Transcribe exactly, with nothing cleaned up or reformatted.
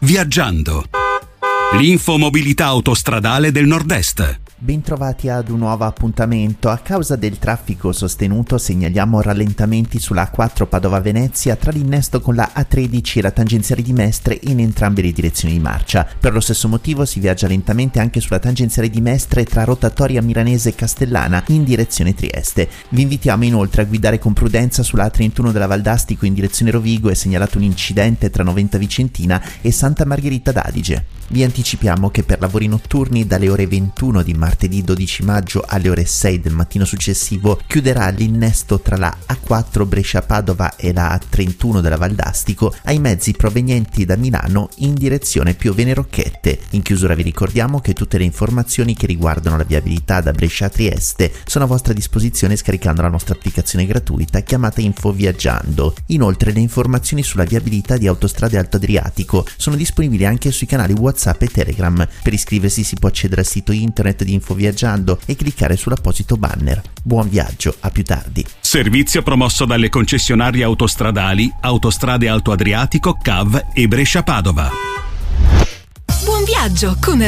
Viaggiando. L'infomobilità autostradale del Nord-Est. Bentrovati ad un nuovo appuntamento. A causa del traffico sostenuto segnaliamo rallentamenti sulla A quattro Padova-Venezia tra l'innesto con la A tredici e la tangenziale di Mestre in entrambe le direzioni di marcia. Per lo stesso motivo si viaggia lentamente anche sulla tangenziale di Mestre tra Rotatoria Milanese e Castellana in direzione Trieste. Vi invitiamo inoltre a guidare con prudenza sulla A trentuno della Valdastico in direzione Rovigo. È segnalato un incidente tra Noventa Vicentina e Santa Margherita d'Adige. Vi anticipiamo che per lavori notturni dalle ore ventuno di martedì dodici maggio alle ore sei del mattino successivo chiuderà l'innesto tra la A quattro Brescia-Padova e la A trentuno della Valdastico ai mezzi provenienti da Milano in direzione Piovene-Rocchette. In chiusura vi ricordiamo che tutte le informazioni che riguardano la viabilità da Brescia a Trieste sono a vostra disposizione scaricando la nostra applicazione gratuita chiamata Info Viaggiando. Inoltre le informazioni sulla viabilità di Autostrade Alto Adriatico sono disponibili anche sui canali WhatsApp e Telegram. Per iscriversi si può accedere al sito internet di Info Viaggiando e cliccare sull'apposito banner. Buon viaggio, a più tardi. Servizio promosso dalle concessionarie autostradali Autostrade Alto Adriatico, C A V e Brescia Padova. Buon viaggio con